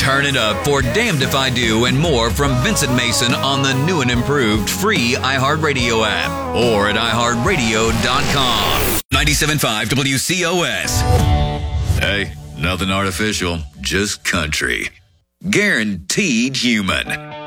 Turn it up for Damned If I Do and more from Vincent Mason on the new and improved free iHeartRadio app or at iHeartRadio.com. 97.5 WCOS. Hey, nothing artificial, just country. Guaranteed human.